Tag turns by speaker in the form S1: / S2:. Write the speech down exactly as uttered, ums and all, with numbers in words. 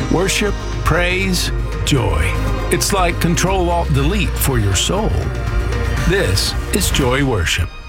S1: Worship, praise, joy. It's like Control Alt Delete for your soul. This is Joy Worship.